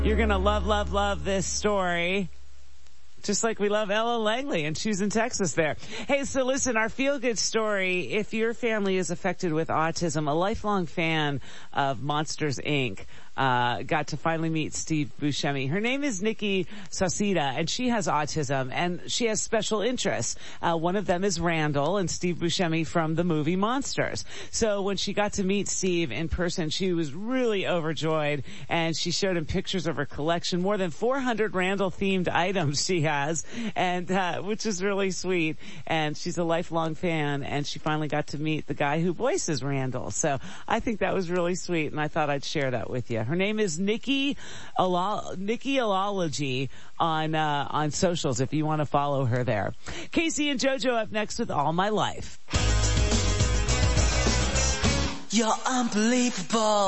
You're going to love this story. Just like we love Ella Langley, and she's in Texas there. Hey, so listen, our feel-good story, if your family is affected with autism, a lifelong fan of Monsters, Inc., got to finally meet Steve Buscemi. Her name is Nikki Sauceda, and she has autism, and she has special interests. One of them is Randall and Steve Buscemi from the movie Monsters. So when she got to meet Steve in person, she was really overjoyed, and she showed him pictures of her collection, more than 400 Randall-themed items she has, and which is really sweet. And she's a lifelong fan, and she finally got to meet the guy who voices Randall. So I think that was really sweet, and I thought I'd share that with you. Her name is Nikki Alology on socials if you want to follow her there. Casey and JoJo up next with All My Life. You're unbelievable.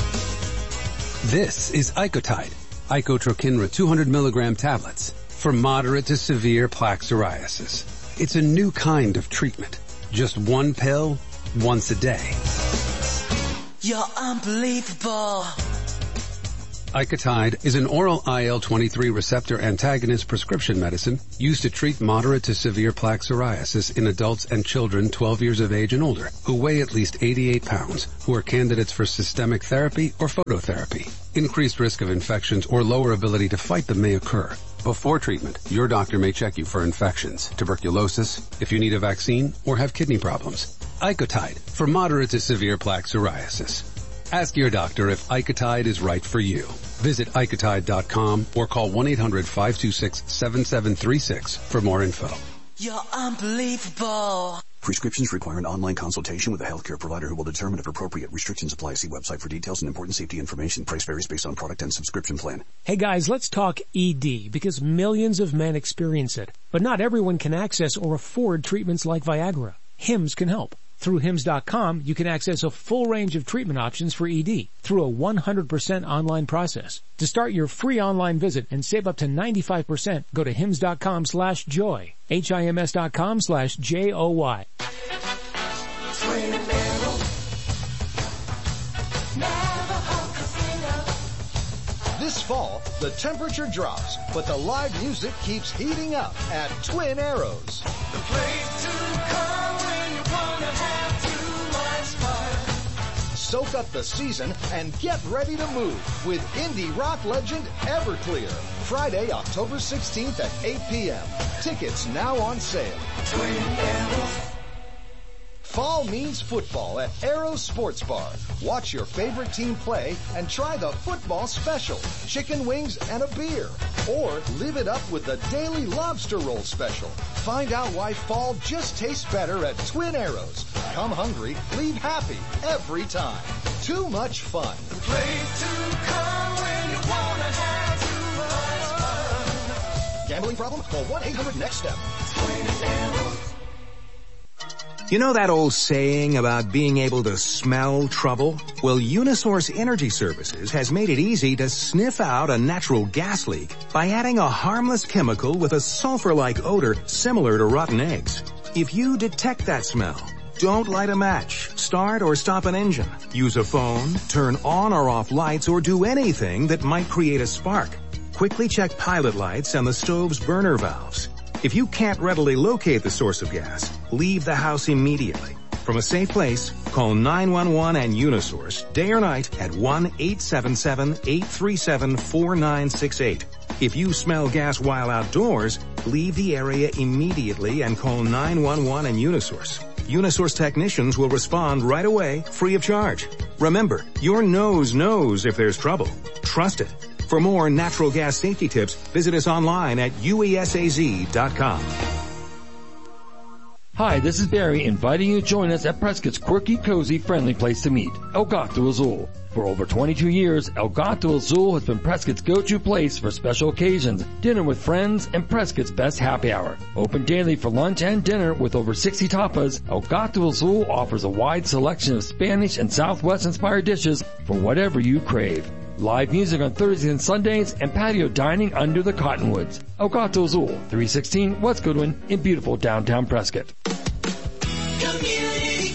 This is Icotide, Icotrokinra 200 milligram tablets for moderate to severe plaque psoriasis. It's a new kind of treatment. Just one pill, once a day. You're unbelievable. Icotide is an oral IL-23 receptor antagonist prescription medicine used to treat moderate to severe plaque psoriasis in adults and children 12 years of age and older who weigh at least 88 pounds, who are candidates for systemic therapy or phototherapy. Increased risk of infections or lower ability to fight them may occur. Before treatment, your doctor may check you for infections, tuberculosis, if you need a vaccine, or have kidney problems. Icotide for moderate to severe plaque psoriasis. Ask your doctor if Icotide is right for you. Visit Icotide.com or call 1-800-526-7736 for more info. You're unbelievable. Prescriptions require an online consultation with a healthcare provider who will determine if appropriate. Restrictions apply. See website for details and important safety information. Price varies based on product and subscription plan. Hey guys, let's talk ED because millions of men experience it. But not everyone can access or afford treatments like Viagra. Hims can help. Through Hims.com, you can access a full range of treatment options for ED through a 100% online process. To start your free online visit and save up to 95%, go to Hims.com/joy. HIMS.com/JOY. This fall, the temperature drops, but the live music keeps heating up at Twin Arrows. The place to come when you wanna have too much fun. Soak up the season and get ready to move with indie rock legend Everclear. Friday, October 16th at 8 p.m. Tickets now on sale. Twin Arrows. Fall means football at Arrows Sports Bar. Watch your favorite team play and try the football special, chicken wings and a beer. Or live it up with the daily lobster roll special. Find out why fall just tastes better at Twin Arrows. Come hungry, leave happy every time. Too much fun. The place to come when you wanna have too much fun. Gambling problem? Call 1-800-NEXT-STEP. Twin Arrows. You know that old saying about being able to smell trouble? Well, Unisource Energy Services has made it easy to sniff out a natural gas leak by adding a harmless chemical with a sulfur-like odor similar to rotten eggs. If you detect that smell, don't light a match, start or stop an engine, use a phone, turn on or off lights, or do anything that might create a spark. Quickly check pilot lights and the stove's burner valves. If you can't readily locate the source of gas, leave the house immediately. From a safe place, call 911 and Unisource day or night at 1-877-837-4968. If you smell gas while outdoors, leave the area immediately and call 911 and Unisource. Unisource technicians will respond right away, free of charge. Remember, your nose knows if there's trouble. Trust it. For more natural gas safety tips, visit us online at uesaz.com. Hi, this is Barry inviting you to join us at Prescott's quirky, cozy, friendly place to meet, El Gato Azul. For over 22 years, El Gato Azul has been Prescott's go-to place for special occasions, dinner with friends, and Prescott's best happy hour. Open daily for lunch and dinner with over 60 tapas, El Gato Azul offers a wide selection of Spanish and Southwest-inspired dishes for whatever you crave. Live music on Thursdays and Sundays, and patio dining under the cottonwoods. El Gato Azul, 316 West Goodwin in beautiful downtown Prescott. Community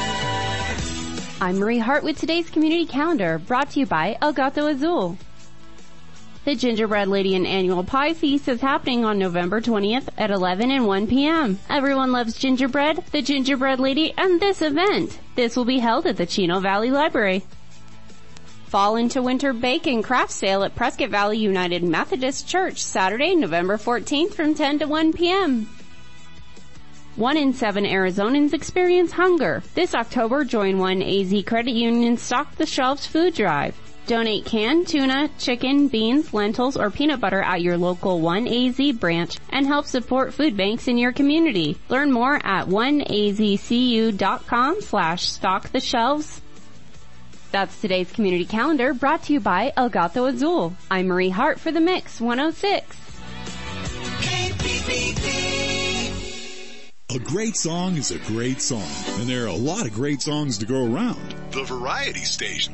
Calendar. I'm Marie Hart with today's Community Calendar, brought to you by El Gato Azul. The Gingerbread Lady and Annual Pie Feast is happening on November 20th at 11 and 1 p.m. Everyone loves gingerbread, the Gingerbread Lady, and this event. This will be held at the Chino Valley Library. Fall into Winter Bake and Craft Sale at Prescott Valley United Methodist Church, Saturday, November 14th from 10 to 1 p.m. 1 in 7 Arizonans experience hunger. This October, join 1AZ Credit Union Stock the Shelves food drive. Donate canned tuna, chicken, beans, lentils, or peanut butter at your local 1AZ branch and help support food banks in your community. Learn more at 1azcu.com/stocktheshelves. That's today's community calendar, brought to you by El Gato Azul. I'm Marie Hart for The Mix 106. A great song is a great song, and there are a lot of great songs to go around. The Variety Station